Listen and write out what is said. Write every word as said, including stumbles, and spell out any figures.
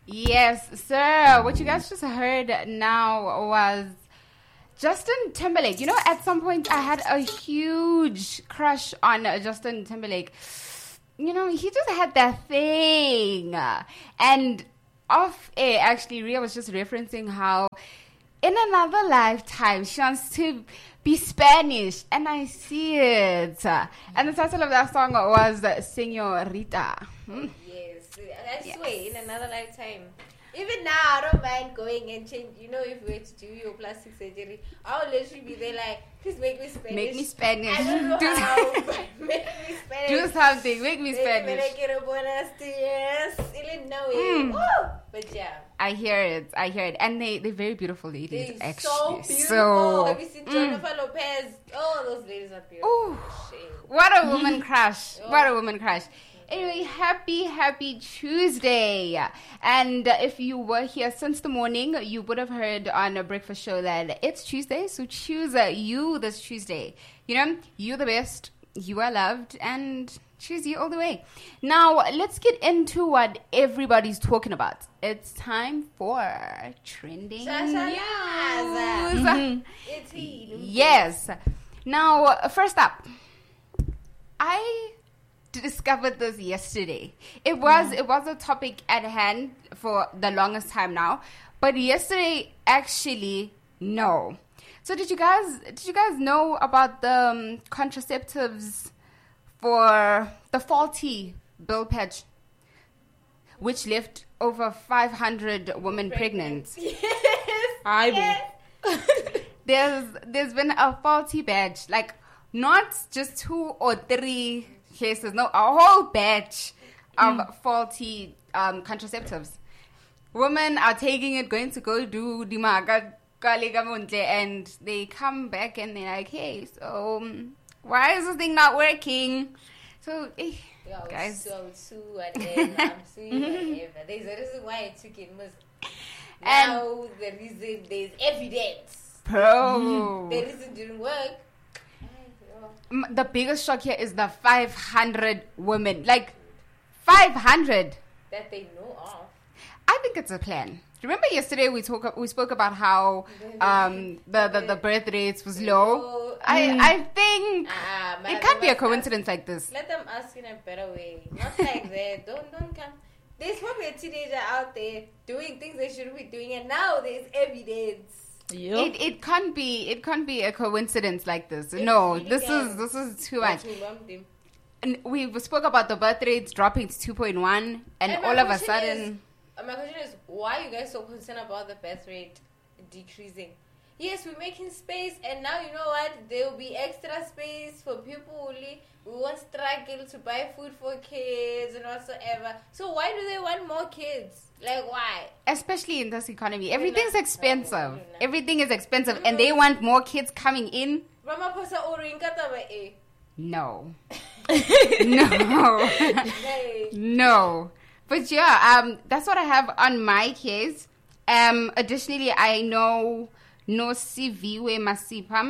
Yes, sir. What you guys just heard now was Justin Timberlake. You know, at some point I had a huge crush on uh, Justin Timberlake. You know, he just had that thing. And off air, actually, Ria was just referencing how in another lifetime she wants to be Spanish. And I see it. And the title of that song was Señorita. Hmm? Yes, I Yes. swear, in another lifetime. Even now, I don't mind going and change. You know, if we were to do your plastic surgery, I'll literally be there like, please make me Spanish. Make me Spanish. I don't know Do- how, but make me Spanish. Do something. Make me Make Spanish. me quiero buenos días. Illinois. Mm. Woo! But yeah. I hear it. I hear it. And they, they're very beautiful ladies, They're actually. so beautiful. So, Have you seen Jennifer Lopez? Oh, those ladies are beautiful. ooh, Shame. what a woman crush. What a woman crush. Anyway, happy, happy Tuesday. And uh, if you were here since the morning, you would have heard on a breakfast show that it's Tuesday. So choose uh, you this Tuesday. You know, you're the best. You are loved. And choose you all the way. Now, let's get into what everybody's talking about. It's time for trending Shasha news. Laza. It's he. Yes. Now, uh, first up, I discovered this yesterday. It was mm. it was a topic at hand for the longest time now, but yesterday actually no. So did you guys did you guys know about the um, contraceptives for the faulty bill patch, which left over five hundred women pregnant? pregnant. Yes. I Yes. There's there's been a faulty batch, like not just two or three cases, no, a whole batch of mm. faulty um, contraceptives. Women are taking it, going to go do dimaga and they come back and they're like, hey, so um, why is this thing not working? So, eh, Yo, guys. so sue whatever. I'm suing whatever. There's a reason why I took it. Most And- now the reason there's evidence. Bro. The reason didn't work. M- The biggest shock here is the five hundred women. Like, five hundred. That they know of. I think it's a plan. Remember yesterday we talk we spoke about how um, the, the, the birth rates was low? I, I think Ah, man, it can't be a must coincidence like this. ask- Let them ask in a better way. Not like that. Don't don't come. There's probably a teenager out there doing things they shouldn't be doing, and now there's evidence. Yep. It it can't be it can't be a coincidence like this. No, really this can. is this is too much. That's who loved him. And we spoke about the birth rates dropping to two point one, and, And my all of a question sudden, is- Uh, my question is, why are you guys so concerned about the birth rate decreasing? Yes, we're making space, and now you know what? There will be extra space for people who, li- who won't struggle to buy food for kids and whatsoever. So why do they want more kids? Like, why? especially in this economy, everything's not- expensive. no, you're not. Everything is expensive, and they want more kids coming in. Ramaphosa o reng ka taba e? No, no. Hey. No. But yeah, um, that's what I have on my case. Um, additionally, I know Nosiviwe Masipam.